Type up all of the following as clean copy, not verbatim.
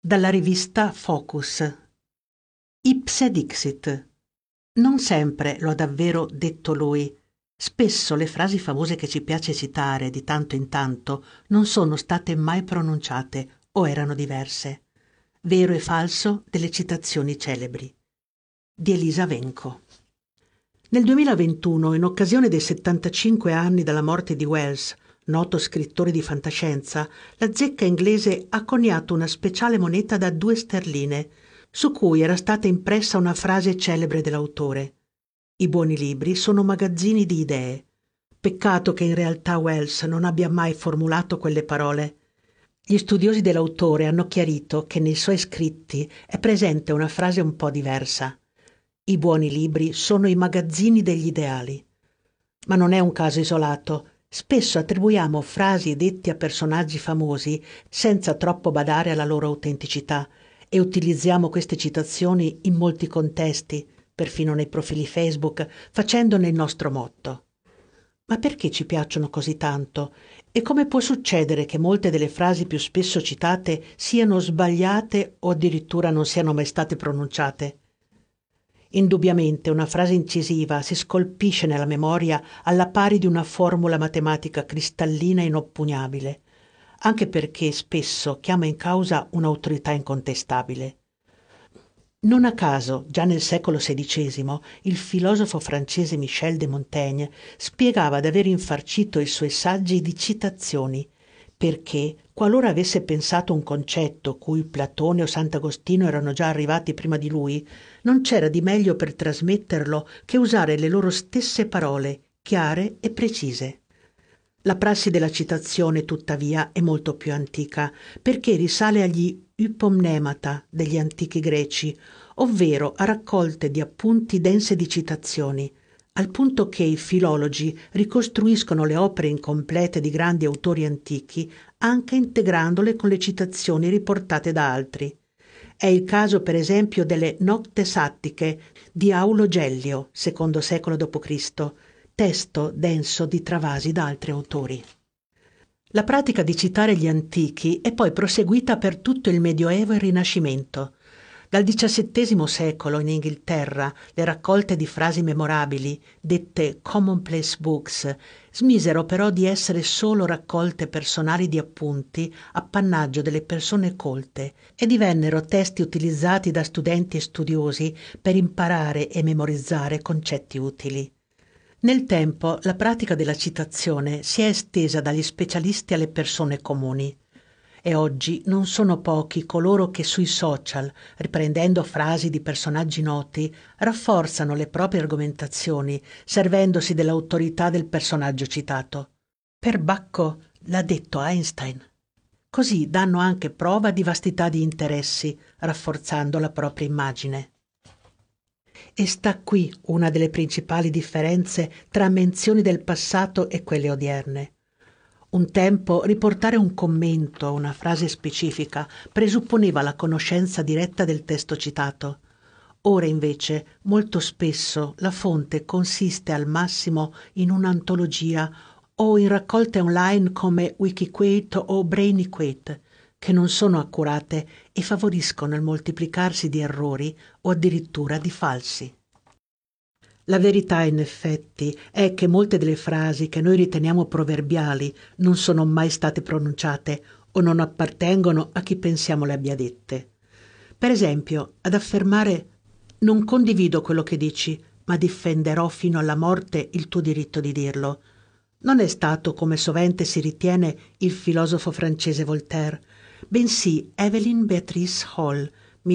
Dalla rivista Focus. Ipse dixit. Non sempre lo ha davvero detto lui. Spesso le frasi famose che ci piace citare di tanto in tanto non sono state mai pronunciate o erano diverse. Vero e falso delle citazioni celebri. Di Elisa Venco. Nel 2021, in occasione dei 75 anni dalla morte di Wells, noto scrittore di fantascienza, la zecca inglese ha coniato una speciale moneta da 2 sterline, su cui era stata impressa una frase celebre dell'autore. I buoni libri sono magazzini di idee. Peccato che in realtà Wells non abbia mai formulato quelle parole. Gli studiosi dell'autore hanno chiarito che nei suoi scritti è presente una frase un po' diversa. I buoni libri sono i magazzini degli ideali. Ma non è un caso isolato. Spesso attribuiamo frasi dette a personaggi famosi senza troppo badare alla loro autenticità e utilizziamo queste citazioni in molti contesti, perfino nei profili Facebook, facendone il nostro motto. Ma perché ci piacciono così tanto? E come può succedere che molte delle frasi più spesso citate siano sbagliate o addirittura non siano mai state pronunciate? Indubbiamente una frase incisiva si scolpisce nella memoria alla pari di una formula matematica cristallina e inoppugnabile, anche perché spesso chiama in causa un'autorità incontestabile. Non a caso, già nel secolo XVI, il filosofo francese Michel de Montaigne spiegava d'aver infarcito i suoi saggi di citazioni, perché, qualora avesse pensato un concetto cui Platone o Sant'Agostino erano già arrivati prima di lui, non c'era di meglio per trasmetterlo che usare le loro stesse parole, chiare e precise. La prassi della citazione, tuttavia, è molto più antica, perché risale agli upomnemata degli antichi greci, ovvero a raccolte di appunti dense di citazioni, al punto che i filologi ricostruiscono le opere incomplete di grandi autori antichi anche integrandole con le citazioni riportate da altri. È il caso per esempio delle Noctes Attiche di Aulo Gellio, secondo secolo d.C., testo denso di travasi da altri autori. La pratica di citare gli antichi è poi proseguita per tutto il Medioevo e il Rinascimento. Dal XVII secolo in Inghilterra le raccolte di frasi memorabili, dette commonplace books, smisero però di essere solo raccolte personali di appunti, appannaggio delle persone colte, e divennero testi utilizzati da studenti e studiosi per imparare e memorizzare concetti utili. Nel tempo la pratica della citazione si è estesa dagli specialisti alle persone comuni. E oggi non sono pochi coloro che sui social, riprendendo frasi di personaggi noti, rafforzano le proprie argomentazioni, servendosi dell'autorità del personaggio citato. Per Bacco l'ha detto Einstein. Così danno anche prova di vastità di interessi, rafforzando la propria immagine. E sta qui una delle principali differenze tra menzioni del passato e quelle odierne. Un tempo riportare un commento o una frase specifica presupponeva la conoscenza diretta del testo citato. Ora invece molto spesso la fonte consiste al massimo in un'antologia o in raccolte online come Wikiquote o Brainiquote, che non sono accurate e favoriscono il moltiplicarsi di errori o addirittura di falsi. La verità, in effetti, è che molte delle frasi che noi riteniamo proverbiali non sono mai state pronunciate o non appartengono a chi pensiamo le abbia dette. Per esempio, ad affermare «Non condivido quello che dici, ma difenderò fino alla morte il tuo diritto di dirlo», non è stato, come sovente si ritiene, il filosofo francese Voltaire, bensì Evelyn Beatrice Hall,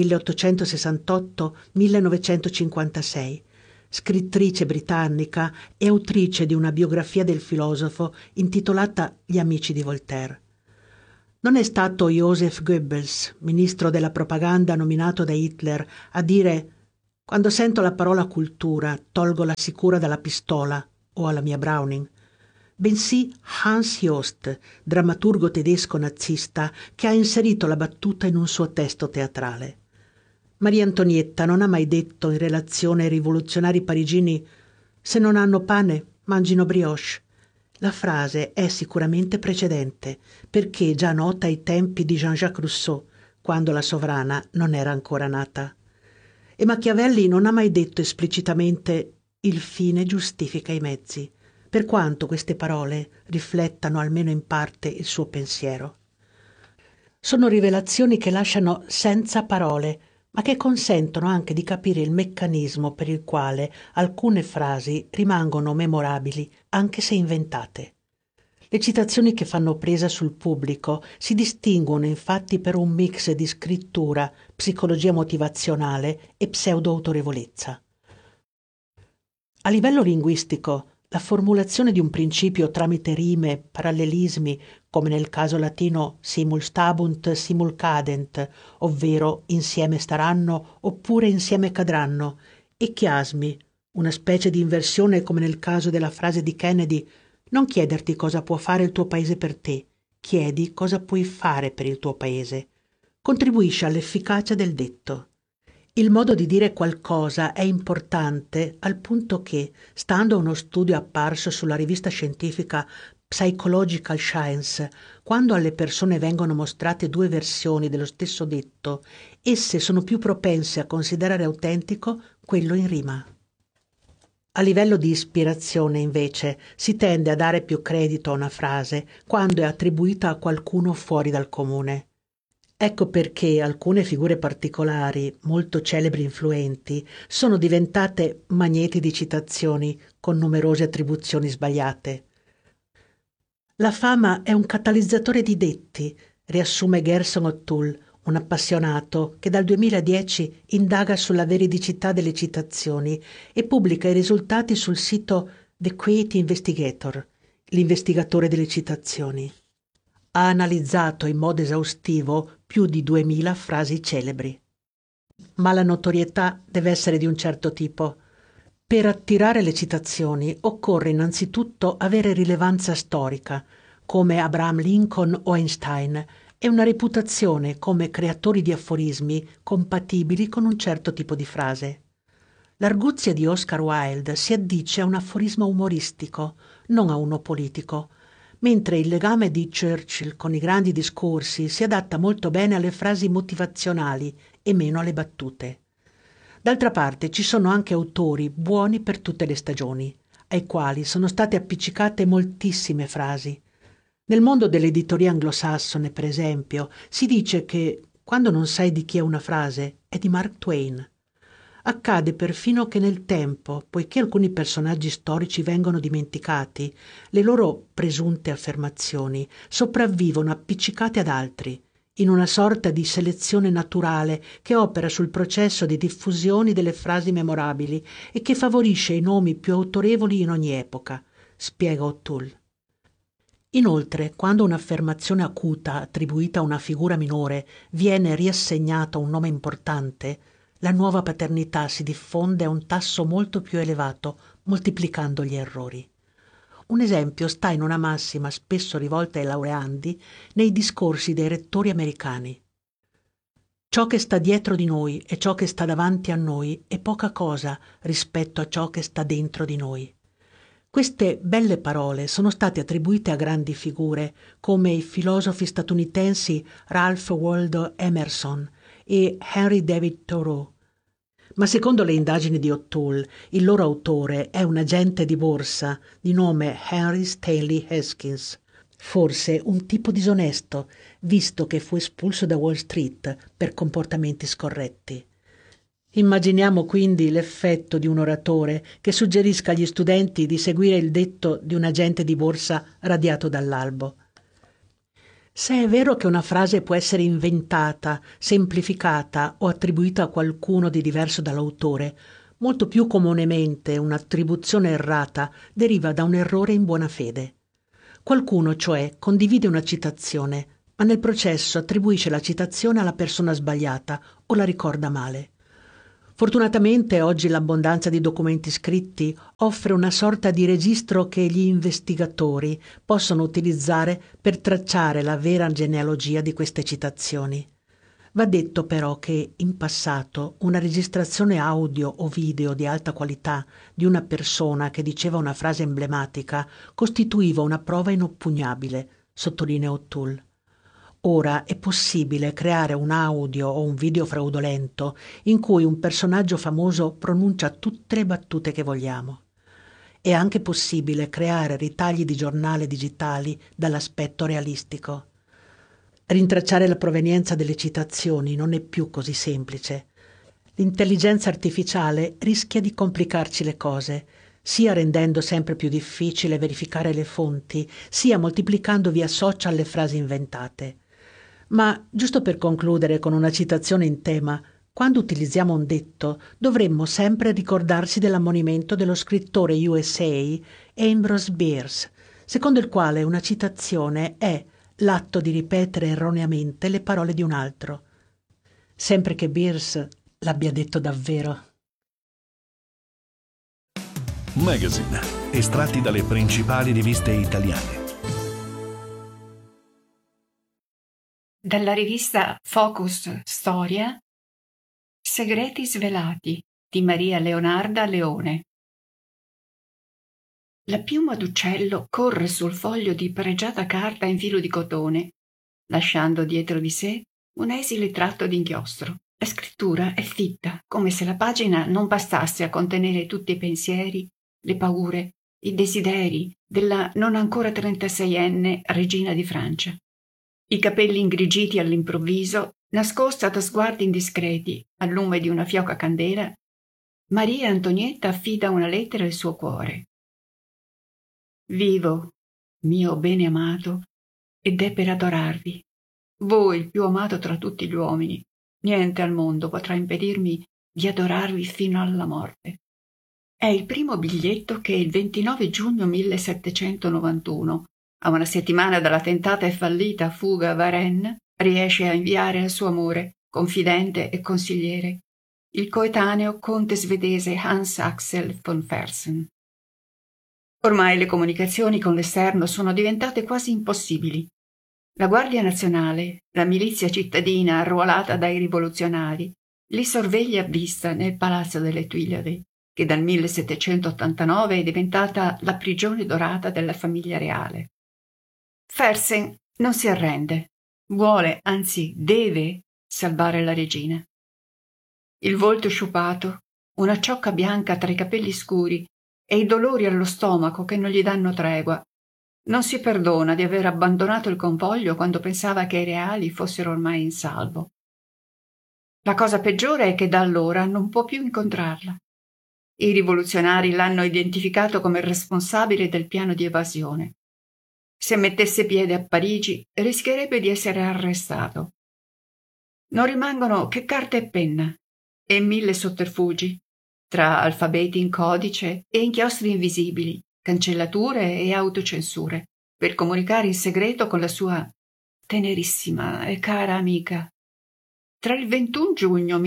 1868-1956, scrittrice britannica e autrice di una biografia del filosofo intitolata Gli amici di Voltaire. Non è stato Joseph Goebbels, ministro della propaganda nominato da Hitler, a dire «Quando sento la parola cultura, tolgo la sicura dalla pistola» o alla mia Browning, bensì Hans Jost, drammaturgo tedesco nazista, che ha inserito la battuta in un suo testo teatrale. Maria Antonietta non ha mai detto in relazione ai rivoluzionari parigini «Se non hanno pane, mangino brioche». La frase è sicuramente precedente, perché già nota ai tempi di Jean-Jacques Rousseau, quando la sovrana non era ancora nata. E Machiavelli non ha mai detto esplicitamente «il fine giustifica i mezzi», per quanto queste parole riflettano almeno in parte il suo pensiero. Sono rivelazioni che lasciano senza parole, ma che consentono anche di capire il meccanismo per il quale alcune frasi rimangono memorabili anche se inventate. Le citazioni che fanno presa sul pubblico si distinguono infatti per un mix di scrittura, psicologia motivazionale e pseudo-autorevolezza. A livello linguistico, la formulazione di un principio tramite rime, parallelismi, come nel caso latino simul stabunt, simul cadent, ovvero insieme staranno oppure insieme cadranno, e chiasmi, una specie di inversione come nel caso della frase di Kennedy: non chiederti cosa può fare il tuo paese per te, chiedi cosa puoi fare per il tuo paese. Contribuisce all'efficacia del detto. Il modo di dire qualcosa è importante al punto che, stando a uno studio apparso sulla rivista scientifica Psychological Science, quando alle persone vengono mostrate due versioni dello stesso detto, esse sono più propense a considerare autentico quello in rima. A livello di ispirazione, invece, si tende a dare più credito a una frase quando è attribuita a qualcuno fuori dal comune. Ecco perché alcune figure particolari, molto celebri e influenti, sono diventate magneti di citazioni con numerose attribuzioni sbagliate. La fama è un catalizzatore di detti, riassume Gerson O'Toole, un appassionato che dal 2010 indaga sulla veridicità delle citazioni e pubblica i risultati sul sito The Quality Investigator, l'investigatore delle citazioni. Ha analizzato in modo esaustivo più di 2000 frasi celebri. Ma la notorietà deve essere di un certo tipo. Per attirare le citazioni occorre innanzitutto avere rilevanza storica, come Abraham Lincoln o Einstein, e una reputazione come creatori di aforismi compatibili con un certo tipo di frase. L'arguzia di Oscar Wilde si addice a un aforisma umoristico, non a uno politico, mentre il legame di Churchill con i grandi discorsi si adatta molto bene alle frasi motivazionali e meno alle battute. D'altra parte ci sono anche autori buoni per tutte le stagioni, ai quali sono state appiccicate moltissime frasi. Nel mondo dell'editoria anglosassone, per esempio, si dice che quando non sai di chi è una frase, è di Mark Twain. Accade perfino che nel tempo, poiché alcuni personaggi storici vengono dimenticati, le loro presunte affermazioni sopravvivono appiccicate ad altri, in una sorta di selezione naturale che opera sul processo di diffusione delle frasi memorabili e che favorisce i nomi più autorevoli in ogni epoca, spiega O'Toole. Inoltre, quando un'affermazione acuta attribuita a una figura minore viene riassegnata a un nome importante, la nuova paternità si diffonde a un tasso molto più elevato, moltiplicando gli errori. Un esempio sta in una massima spesso rivolta ai laureandi nei discorsi dei rettori americani. Ciò che sta dietro di noi e ciò che sta davanti a noi è poca cosa rispetto a ciò che sta dentro di noi. Queste belle parole sono state attribuite a grandi figure come i filosofi statunitensi Ralph Waldo Emerson e Henry David Thoreau. Ma secondo le indagini di O'Toole, il loro autore è un agente di borsa di nome Henry Stanley Haskins, forse un tipo disonesto, visto che fu espulso da Wall Street per comportamenti scorretti. Immaginiamo quindi l'effetto di un oratore che suggerisca agli studenti di seguire il detto di un agente di borsa radiato dall'albo. Se è vero che una frase può essere inventata, semplificata o attribuita a qualcuno di diverso dall'autore, molto più comunemente un'attribuzione errata deriva da un errore in buona fede. Qualcuno, cioè, condivide una citazione, ma nel processo attribuisce la citazione alla persona sbagliata o la ricorda male. Fortunatamente oggi l'abbondanza di documenti scritti offre una sorta di registro che gli investigatori possono utilizzare per tracciare la vera genealogia di queste citazioni. Va detto però che in passato una registrazione audio o video di alta qualità di una persona che diceva una frase emblematica costituiva una prova inoppugnabile, sottolinea O'Toole. Ora è possibile creare un audio o un video fraudolento in cui un personaggio famoso pronuncia tutte le battute che vogliamo. È anche possibile creare ritagli di giornale digitali dall'aspetto realistico. Rintracciare la provenienza delle citazioni non è più così semplice. L'intelligenza artificiale rischia di complicarci le cose, sia rendendo sempre più difficile verificare le fonti, sia moltiplicando via social le frasi inventate. Ma, giusto per concludere con una citazione in tema, quando utilizziamo un detto dovremmo sempre ricordarsi dell'ammonimento dello scrittore USA Ambrose Bierce, secondo il quale una citazione è l'atto di ripetere erroneamente le parole di un altro. Sempre che Bierce l'abbia detto davvero. Magazine, estratti dalle principali riviste italiane. Dalla rivista Focus Storia, Segreti svelati di Maria Leonarda Leone. La piuma d'uccello corre sul foglio di pregiata carta in filo di cotone, lasciando dietro di sé un esile tratto d'inchiostro. La scrittura è fitta, come se la pagina non bastasse a contenere tutti i pensieri, le paure, i desideri della non ancora 36enne regina di Francia. I capelli ingrigiti all'improvviso, nascosta da sguardi indiscreti al lume di una fioca candela, Maria Antonietta affida una lettera al suo cuore. Vivo, mio bene amato, ed è per adorarvi. Voi, il più amato tra tutti gli uomini, niente al mondo potrà impedirmi di adorarvi fino alla morte. È il primo biglietto che il 29 giugno 1791, a una settimana dalla tentata e fallita fuga a Varennes, riesce a inviare al suo amore, confidente e consigliere, il coetaneo conte svedese Hans Axel von Fersen. Ormai le comunicazioni con l'esterno sono diventate quasi impossibili. La Guardia Nazionale, la milizia cittadina arruolata dai rivoluzionari, li sorveglia a vista nel Palazzo delle Tuileries, che dal 1789 è diventata la prigione dorata della famiglia reale. Fersen non si arrende, vuole, anzi deve, salvare la regina. Il volto sciupato, una ciocca bianca tra i capelli scuri e i dolori allo stomaco che non gli danno tregua. Non si perdona di aver abbandonato il convoglio quando pensava che i reali fossero ormai in salvo. La cosa peggiore è che da allora non può più incontrarla. I rivoluzionari l'hanno identificato come il responsabile del piano di evasione. Se mettesse piede a Parigi rischierebbe di essere arrestato. Non rimangono che carta e penna e 1000 sotterfugi, tra alfabeti in codice e inchiostri invisibili, cancellature e autocensure, per comunicare in segreto con la sua tenerissima e cara amica. Tra il 21 giugno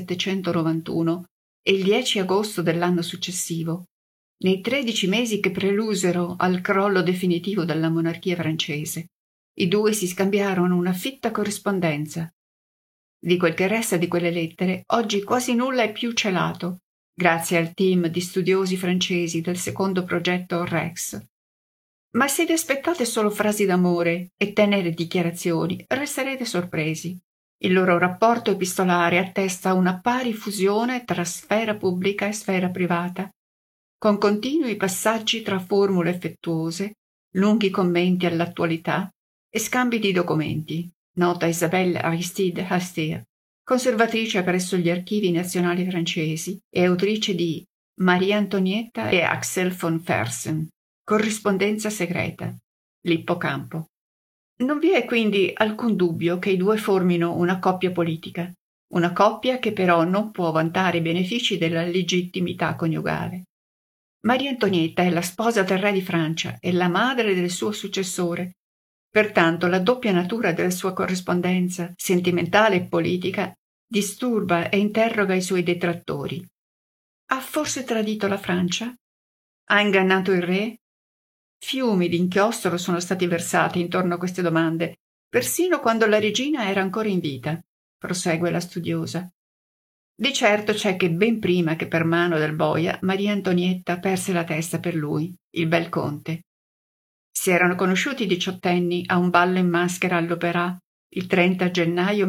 1791 e il 10 agosto dell'anno successivo, nei 13 mesi che prelusero al crollo definitivo della monarchia francese, i due si scambiarono una fitta corrispondenza. Di quel che resta di quelle lettere, oggi quasi nulla è più celato, grazie al team di studiosi francesi del secondo progetto Rex. Ma se vi aspettate solo frasi d'amore e tenere dichiarazioni, resterete sorpresi. Il loro rapporto epistolare attesta una pari fusione tra sfera pubblica e sfera privata, con continui passaggi tra formule affettuose, lunghi commenti all'attualità e scambi di documenti, nota Isabelle Aristide Astier, conservatrice presso gli archivi nazionali francesi e autrice di Maria Antonietta e Axel von Fersen, corrispondenza segreta, l'Ippocampo. Non vi è quindi alcun dubbio che i due formino una coppia politica, una coppia che però non può vantare i benefici della legittimità coniugale. Maria Antonietta è la sposa del re di Francia e la madre del suo successore. Pertanto la doppia natura della sua corrispondenza, sentimentale e politica, disturba e interroga i suoi detrattori. Ha forse tradito la Francia? Ha ingannato il re? Fiumi di inchiostro sono stati versati intorno a queste domande, persino quando la regina era ancora in vita, prosegue la studiosa. Di certo c'è che ben prima che per mano del boia Maria Antonietta perse la testa per lui, il bel conte. Si erano conosciuti diciottenni a un ballo in maschera all'Opéra il 30 gennaio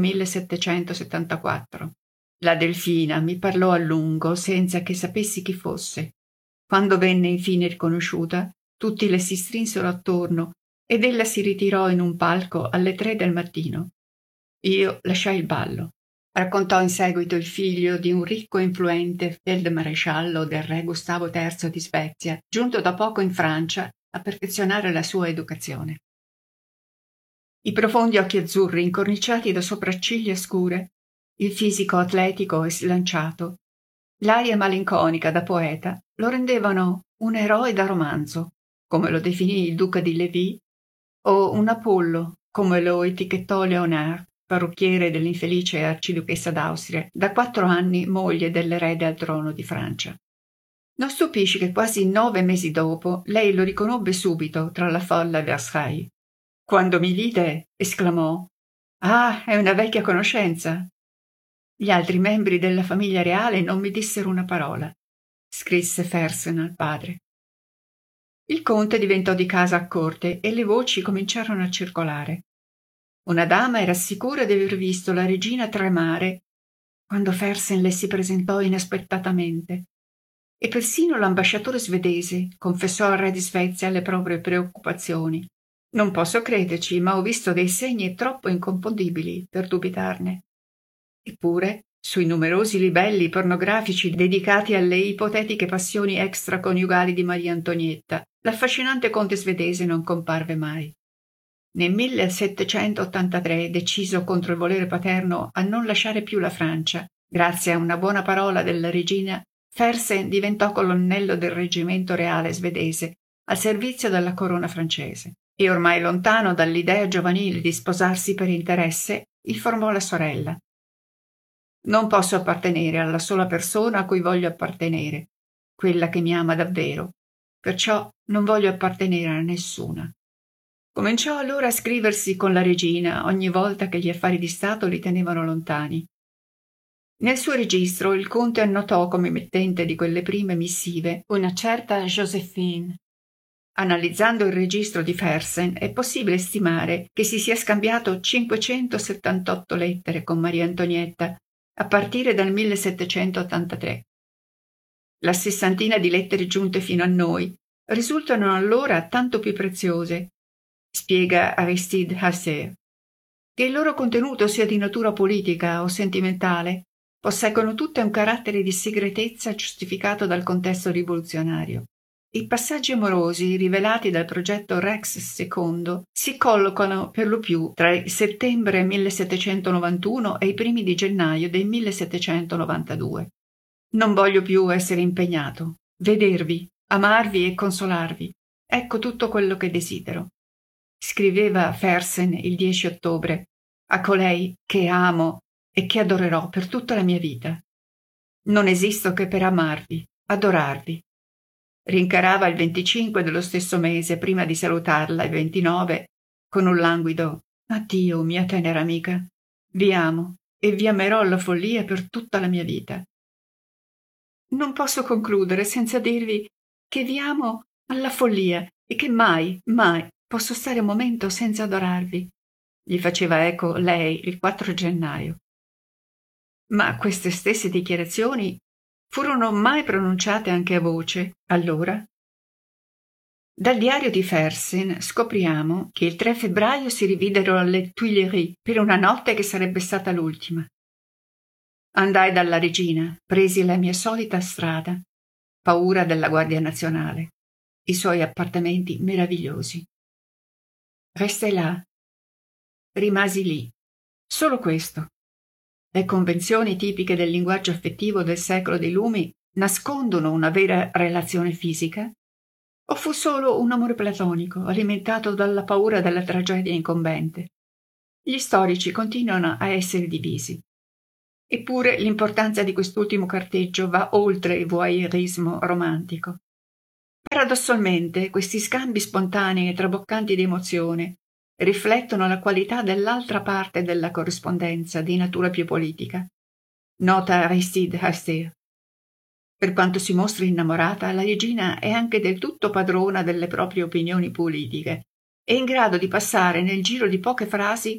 1774. La Delfina mi parlò a lungo senza che sapessi chi fosse. Quando venne infine riconosciuta, tutti le si strinsero attorno ed ella si ritirò in un palco alle 3 del mattino. Io lasciai il ballo. Raccontò in seguito il figlio di un ricco e influente feldmaresciallo del re Gustavo III di Svezia, giunto da poco in Francia a perfezionare la sua educazione. I profondi occhi azzurri incorniciati da sopracciglia scure, il fisico atletico e slanciato, l'aria malinconica da poeta lo rendevano un eroe da romanzo, come lo definì il duca di Lévis, o un Apollo, come lo etichettò Léonard, parrucchiere dell'infelice arciduchessa d'Austria, da 4 anni moglie dell'erede al trono di Francia. Non stupisce che quasi 9 mesi dopo lei lo riconobbe subito tra la folla a Versailles. Quando mi vide, esclamò: «Ah, è una vecchia conoscenza!» Gli altri membri della famiglia reale non mi dissero una parola, scrisse Fersen al padre. Il conte diventò di casa a corte e le voci cominciarono a circolare. Una dama era sicura di aver visto la regina tremare quando Fersen le si presentò inaspettatamente, e persino l'ambasciatore svedese confessò al re di Svezia le proprie preoccupazioni. Non posso crederci, ma ho visto dei segni troppo inconfondibili per dubitarne. Eppure, sui numerosi libelli pornografici dedicati alle ipotetiche passioni extraconiugali di Maria Antonietta, l'affascinante conte svedese non comparve mai. Nel 1783, deciso contro il volere paterno a non lasciare più la Francia, grazie a una buona parola della regina, Fersen diventò colonnello del reggimento reale svedese al servizio della corona francese e, ormai lontano dall'idea giovanile di sposarsi per interesse, informò la sorella. «Non posso appartenere alla sola persona a cui voglio appartenere, quella che mi ama davvero, perciò non voglio appartenere a nessuna». Cominciò allora a scriversi con la regina ogni volta che gli affari di Stato li tenevano lontani. Nel suo registro il conte annotò come mittente di quelle prime missive una certa Joséphine. Analizzando il registro di Fersen è possibile stimare che si sia scambiato 578 lettere con Maria Antonietta a partire dal 1783. La sessantina di lettere giunte fino a noi risultano allora tanto più preziose, spiega Aristide Hasser. Che il loro contenuto sia di natura politica o sentimentale, posseggono tutte un carattere di segretezza giustificato dal contesto rivoluzionario. I passaggi amorosi rivelati dal progetto Rex II si collocano per lo più tra il settembre 1791 e i primi di gennaio del 1792. «Non voglio più essere impegnato. Vedervi, amarvi e consolarvi. Ecco tutto quello che desidero», scriveva Fersen il 10 ottobre, «a colei che amo e che adorerò per tutta la mia vita. Non esisto che per amarvi, adorarvi». Rincarava il 25 dello stesso mese, prima di salutarla il 29, con un languido «Addio, mia tenera amica. Vi amo e vi amerò alla follia per tutta la mia vita. Non posso concludere senza dirvi che vi amo alla follia e che mai, mai posso stare un momento senza adorarvi», gli faceva eco lei il 4 gennaio. Ma queste stesse dichiarazioni furono mai pronunciate anche a voce, allora? Dal diario di Fersen scopriamo che il 3 febbraio si rividero alle Tuileries per una notte che sarebbe stata l'ultima. Andai dalla regina, presi la mia solita strada, paura della Guardia Nazionale, i suoi appartamenti meravigliosi. Restai là, rimasi lì, solo questo. Le convenzioni tipiche del linguaggio affettivo del secolo dei lumi nascondono una vera relazione fisica? O fu solo un amore platonico, alimentato dalla paura della tragedia incombente? Gli storici continuano a essere divisi. Eppure l'importanza di quest'ultimo carteggio va oltre il voyeurismo romantico. Paradossalmente, questi scambi spontanei e traboccanti di emozione riflettono la qualità dell'altra parte della corrispondenza di natura più politica. Nota Aristide Hasser. Per quanto si mostri innamorata, la regina è anche del tutto padrona delle proprie opinioni politiche e in grado di passare nel giro di poche frasi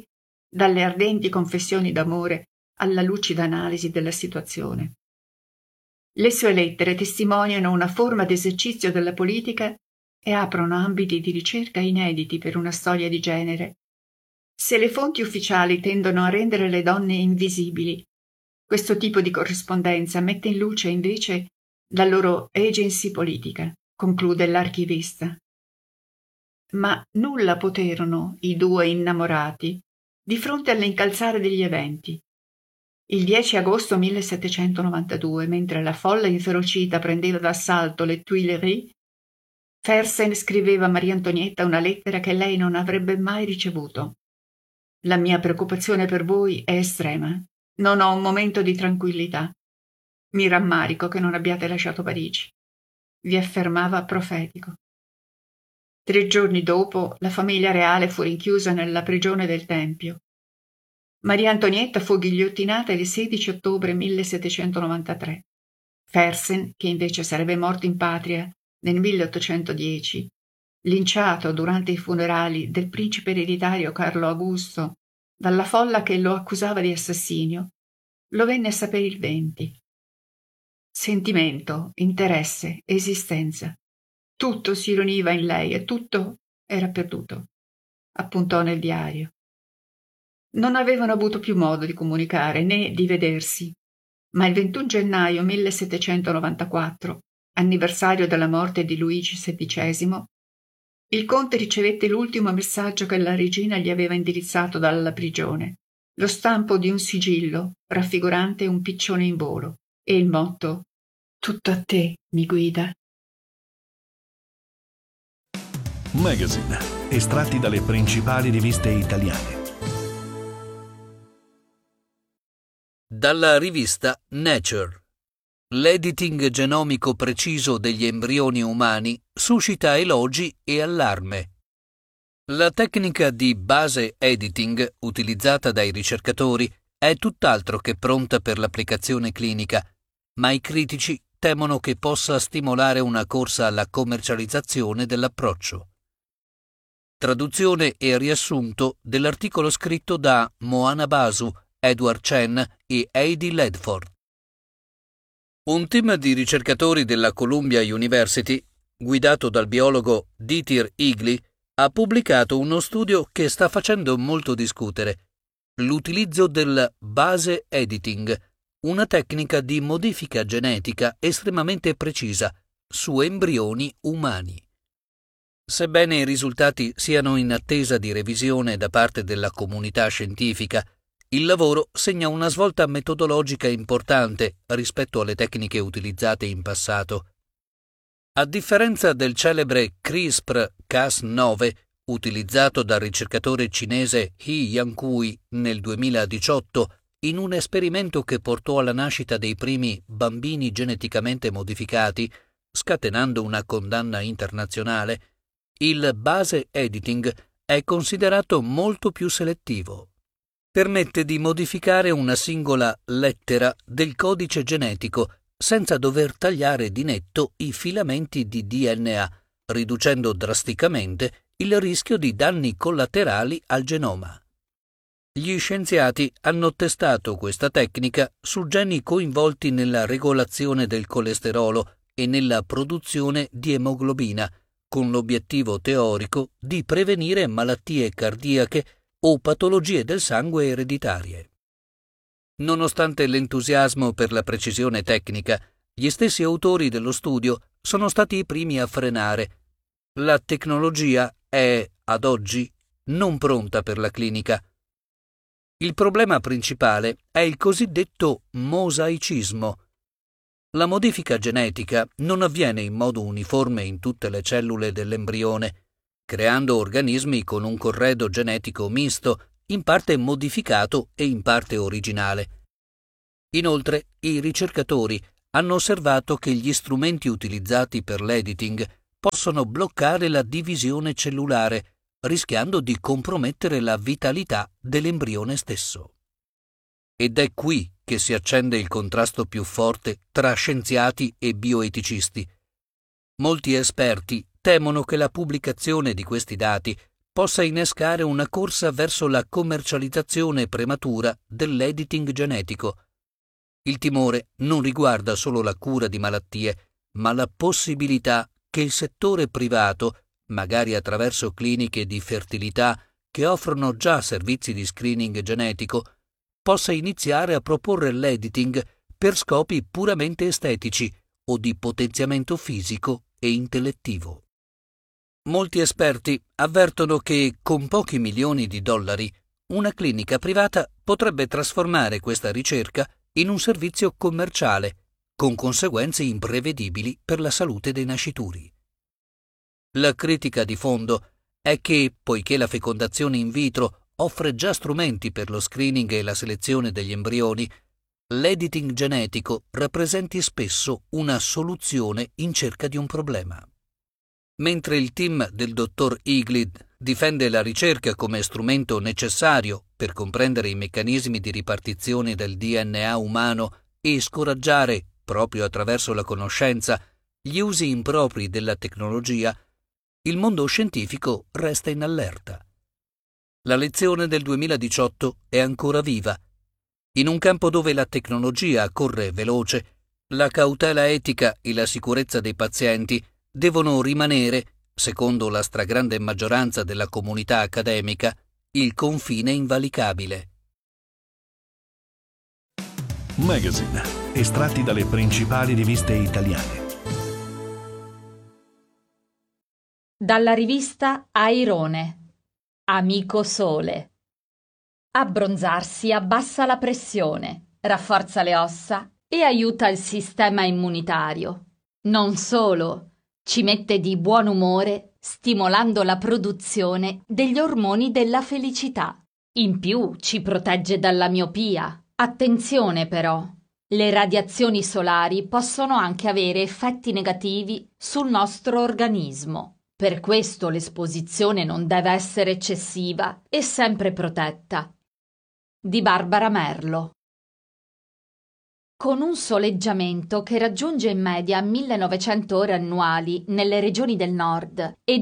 dalle ardenti confessioni d'amore alla lucida analisi della situazione. Le sue lettere testimoniano una forma d'esercizio della politica e aprono ambiti di ricerca inediti per una storia di genere. Se le fonti ufficiali tendono a rendere le donne invisibili, questo tipo di corrispondenza mette in luce invece la loro agency politica, conclude l'archivista. Ma nulla poterono i due innamorati di fronte all'incalzare degli eventi. Il 10 agosto 1792, mentre la folla inferocita prendeva d'assalto le Tuileries, Fersen scriveva a Maria Antonietta una lettera che lei non avrebbe mai ricevuto. La mia preoccupazione per voi è estrema. Non ho un momento di tranquillità. Mi rammarico che non abbiate lasciato Parigi. Vi affermava profetico. 3 giorni dopo, la famiglia reale fu rinchiusa nella prigione del Tempio. Maria Antonietta fu ghigliottinata il 16 ottobre 1793. Fersen, che invece sarebbe morto in patria nel 1810, linciato durante i funerali del principe ereditario Carlo Augusto dalla folla che lo accusava di assassinio, lo venne a sapere il 20. Sentimento, interesse, esistenza. Tutto si riuniva in lei e tutto era perduto, appuntò nel diario. Non avevano avuto più modo di comunicare né di vedersi, ma il 21 gennaio 1794, anniversario della morte di Luigi XVI, il conte ricevette l'ultimo messaggio che la regina gli aveva indirizzato dalla prigione, lo stampo di un sigillo raffigurante un piccione in volo e il motto «Tutto a te mi guida». Magazine, estratti dalle principali riviste italiane. Dalla rivista Nature. L'editing genomico preciso degli embrioni umani suscita elogi e allarme. La tecnica di base editing utilizzata dai ricercatori è tutt'altro che pronta per l'applicazione clinica, ma i critici temono che possa stimolare una corsa alla commercializzazione dell'approccio. Traduzione e riassunto dell'articolo scritto da Moana Basu, Edward Chen e Heidi Ledford. Un team di ricercatori della Columbia University, guidato dal biologo Dieter Igli, ha pubblicato uno studio che sta facendo molto discutere: l'utilizzo del base editing, una tecnica di modifica genetica estremamente precisa su embrioni umani. Sebbene i risultati siano in attesa di revisione da parte della comunità scientifica, il lavoro segna una svolta metodologica importante rispetto alle tecniche utilizzate in passato. A differenza del celebre CRISPR-Cas9, utilizzato dal ricercatore cinese He Yankui nel 2018 in un esperimento che portò alla nascita dei primi bambini geneticamente modificati, scatenando una condanna internazionale, il base editing è considerato molto più selettivo. Permette di modificare una singola lettera del codice genetico senza dover tagliare di netto i filamenti di DNA, riducendo drasticamente il rischio di danni collaterali al genoma. Gli scienziati hanno testato questa tecnica su geni coinvolti nella regolazione del colesterolo e nella produzione di emoglobina, con l'obiettivo teorico di prevenire malattie cardiache o patologie del sangue ereditarie. Nonostante l'entusiasmo per la precisione tecnica, gli stessi autori dello studio sono stati i primi a frenare. La tecnologia è, ad oggi, non pronta per la clinica. Il problema principale è il cosiddetto mosaicismo. La modifica genetica non avviene in modo uniforme in tutte le cellule dell'embrione, creando organismi con un corredo genetico misto, in parte modificato e in parte originale. Inoltre, i ricercatori hanno osservato che gli strumenti utilizzati per l'editing possono bloccare la divisione cellulare, rischiando di compromettere la vitalità dell'embrione stesso. Ed è qui che si accende il contrasto più forte tra scienziati e bioeticisti. Molti esperti temono che la pubblicazione di questi dati possa innescare una corsa verso la commercializzazione prematura dell'editing genetico. Il timore non riguarda solo la cura di malattie, ma la possibilità che il settore privato, magari attraverso cliniche di fertilità che offrono già servizi di screening genetico, possa iniziare a proporre l'editing per scopi puramente estetici o di potenziamento fisico e intellettivo. Molti esperti avvertono che con pochi milioni di dollari una clinica privata potrebbe trasformare questa ricerca in un servizio commerciale, con conseguenze imprevedibili per la salute dei nascituri. La critica di fondo è che, poiché la fecondazione in vitro offre già strumenti per lo screening e la selezione degli embrioni, l'editing genetico rappresenti spesso una soluzione in cerca di un problema. Mentre il team del dottor Iglid difende la ricerca come strumento necessario per comprendere i meccanismi di ripartizione del DNA umano e scoraggiare, proprio attraverso la conoscenza, gli usi impropri della tecnologia, il mondo scientifico resta in allerta. La lezione del 2018 è ancora viva. In un campo dove la tecnologia corre veloce, la cautela etica e la sicurezza dei pazienti devono rimanere, secondo la stragrande maggioranza della comunità accademica, il confine invalicabile. Magazine, estratti dalle principali riviste italiane. Dalla rivista Airone. Amico Sole. Abbronzarsi abbassa la pressione, rafforza le ossa e aiuta il sistema immunitario. Non solo, ci mette di buon umore stimolando la produzione degli ormoni della felicità. In più ci protegge dalla miopia. Attenzione però, le radiazioni solari possono anche avere effetti negativi sul nostro organismo. Per questo l'esposizione non deve essere eccessiva e sempre protetta. Di Barbara Merlo. Con un soleggiamento che raggiunge in media 1900 ore annuali nelle regioni del nord e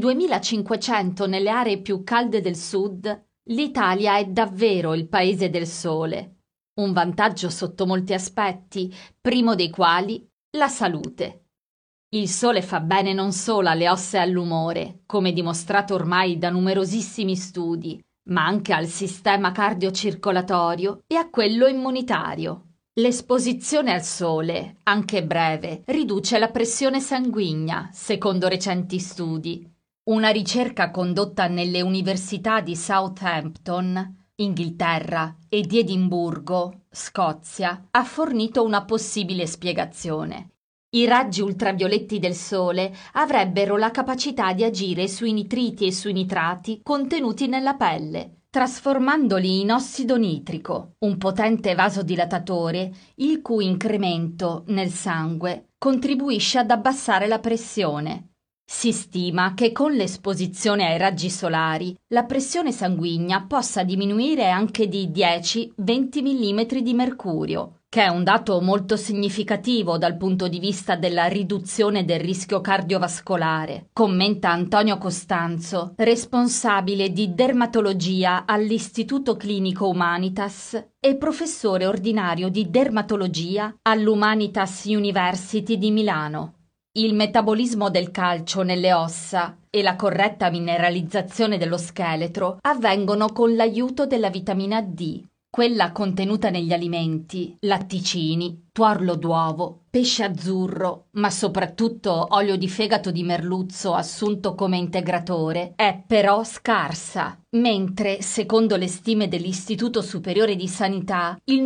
2500 nelle aree più calde del sud, l'Italia è davvero il paese del sole. Un vantaggio sotto molti aspetti, primo dei quali la salute. Il sole fa bene non solo alle ossa e all'umore, come dimostrato ormai da numerosissimi studi, ma anche al sistema cardiocircolatorio e a quello immunitario. L'esposizione al sole, anche breve, riduce la pressione sanguigna, secondo recenti studi. Una ricerca condotta nelle università di Southampton, Inghilterra, e di Edimburgo, Scozia, ha fornito una possibile spiegazione. I raggi ultravioletti del sole avrebbero la capacità di agire sui nitriti e sui nitrati contenuti nella pelle, trasformandoli in ossido nitrico, un potente vasodilatatore il cui incremento nel sangue contribuisce ad abbassare la pressione. Si stima che con l'esposizione ai raggi solari la pressione sanguigna possa diminuire anche di 10-20 mm di mercurio, che è un dato molto significativo dal punto di vista della riduzione del rischio cardiovascolare, commenta Antonio Costanzo, responsabile di dermatologia all'Istituto Clinico Humanitas e professore ordinario di dermatologia all'Humanitas University di Milano. Il metabolismo del calcio nelle ossa e la corretta mineralizzazione dello scheletro avvengono con l'aiuto della vitamina D, quella contenuta negli alimenti, latticini, tuorlo d'uovo, pesce azzurro, ma soprattutto olio di fegato di merluzzo assunto come integratore, è però scarsa, mentre, secondo le stime dell'Istituto Superiore di Sanità, il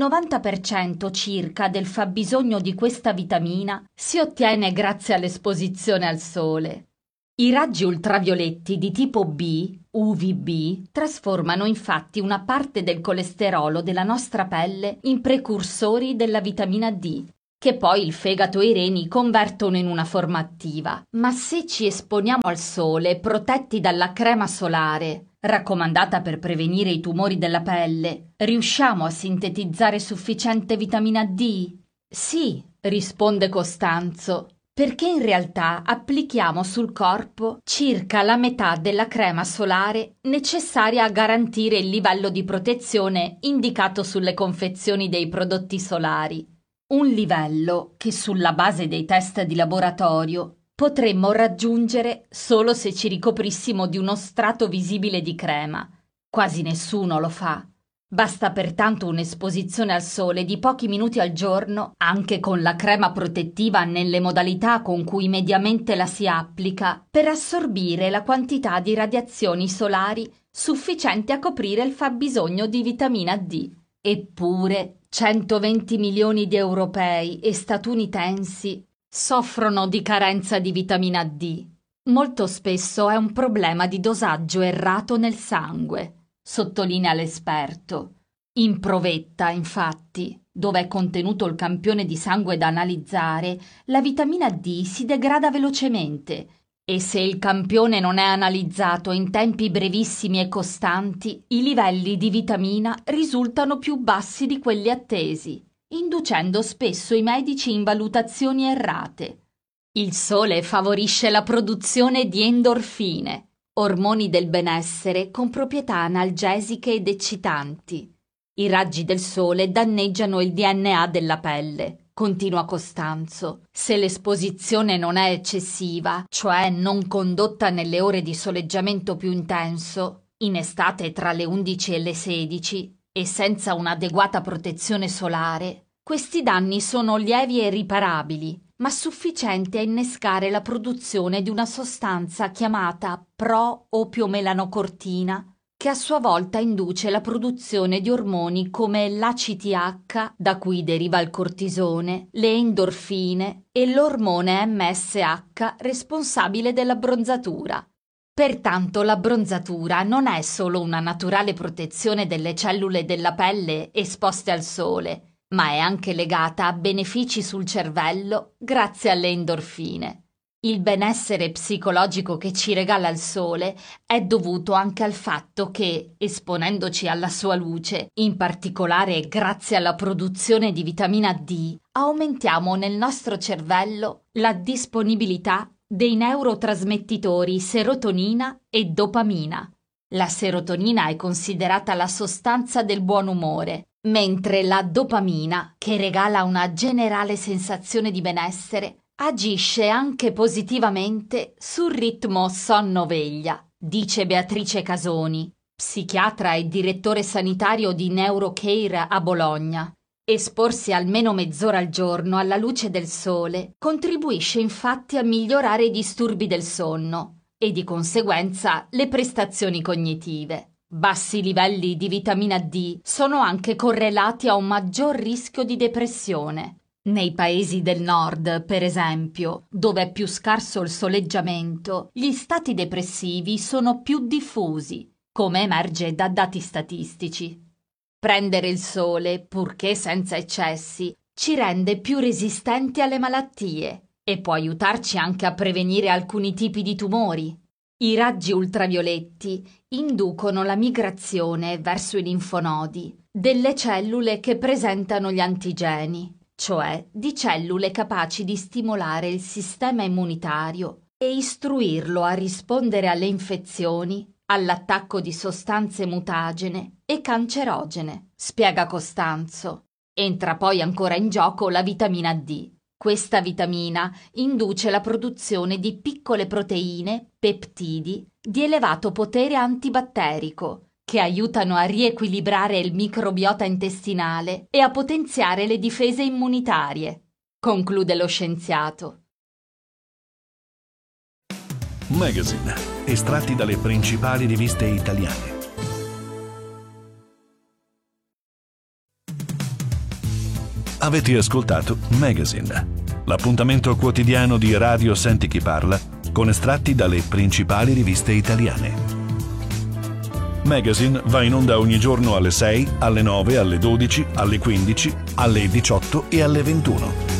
90% circa del fabbisogno di questa vitamina si ottiene grazie all'esposizione al sole. I raggi ultravioletti di tipo B, UVB, trasformano infatti una parte del colesterolo della nostra pelle in precursori della vitamina D, che poi il fegato e i reni convertono in una forma attiva. Ma se ci esponiamo al sole protetti dalla crema solare, raccomandata per prevenire i tumori della pelle, riusciamo a sintetizzare sufficiente vitamina D? Sì, risponde Costanzo. perché in realtà applichiamo sul corpo circa la metà della crema solare necessaria a garantire il livello di protezione indicato sulle confezioni dei prodotti solari. Un livello che sulla base dei test di laboratorio potremmo raggiungere solo se ci ricoprissimo di uno strato visibile di crema. Quasi nessuno lo fa. Basta pertanto un'esposizione al sole di pochi minuti al giorno, anche con la crema protettiva nelle modalità con cui mediamente la si applica, per assorbire la quantità di radiazioni solari sufficiente a coprire il fabbisogno di vitamina D. Eppure 120 milioni di europei e statunitensi soffrono di carenza di vitamina D. Molto spesso è un problema di dosaggio errato nel sangue, sottolinea l'esperto. In provetta, infatti, dove è contenuto il campione di sangue da analizzare, la vitamina D si degrada velocemente e se il campione non è analizzato in tempi brevissimi e costanti, i livelli di vitamina risultano più bassi di quelli attesi, inducendo spesso i medici in valutazioni errate. Il sole favorisce la produzione di endorfine, ormoni del benessere con proprietà analgesiche ed eccitanti. I raggi del sole danneggiano il DNA della pelle, continua Costanzo. Se l'esposizione non è eccessiva, cioè non condotta nelle ore di soleggiamento più intenso, in estate tra le 11 e le 16, e senza un'adeguata protezione solare, questi danni sono lievi e riparabili, ma sufficienti a innescare la produzione di una sostanza chiamata pro-opiomelanocortina, che a sua volta induce la produzione di ormoni come l'ACTH, da cui deriva il cortisone, le endorfine e l'ormone MSH responsabile dell'abbronzatura. Pertanto l'abbronzatura non è solo una naturale protezione delle cellule della pelle esposte al sole, ma è anche legata a benefici sul cervello grazie alle endorfine. Il benessere psicologico che ci regala il sole è dovuto anche al fatto che, esponendoci alla sua luce, in particolare grazie alla produzione di vitamina D, aumentiamo nel nostro cervello la disponibilità dei neurotrasmettitori serotonina e dopamina. La serotonina è considerata la sostanza del buon umore, mentre la dopamina, che regala una generale sensazione di benessere, agisce anche positivamente sul ritmo sonno-veglia, dice Beatrice Casoni, psichiatra e direttore sanitario di Neurocare a Bologna. Esporsi almeno mezz'ora al giorno alla luce del sole contribuisce infatti a migliorare i disturbi del sonno e di conseguenza le prestazioni cognitive. Bassi livelli di vitamina D sono anche correlati a un maggior rischio di depressione. Nei paesi del nord, per esempio, dove è più scarso il soleggiamento, gli stati depressivi sono più diffusi, come emerge da dati statistici. Prendere il sole, purché senza eccessi, ci rende più resistenti alle malattie e può aiutarci anche a prevenire alcuni tipi di tumori. I raggi ultravioletti inducono la migrazione verso i linfonodi delle cellule che presentano gli antigeni, cioè di cellule capaci di stimolare il sistema immunitario e istruirlo a rispondere alle infezioni, all'attacco di sostanze mutagene e cancerogene, spiega Costanzo. Entra poi ancora in gioco la vitamina D. Questa vitamina induce la produzione di piccole proteine, peptidi, di elevato potere antibatterico, che aiutano a riequilibrare il microbiota intestinale e a potenziare le difese immunitarie, conclude lo scienziato. Magazine, estratti dalle principali riviste italiane. Avete ascoltato Magazine, l'appuntamento quotidiano di Radio Senti Chi Parla con estratti dalle principali riviste italiane. Magazine va in onda ogni giorno alle 6, alle 9, alle 12, alle 15, alle 18 e alle 21.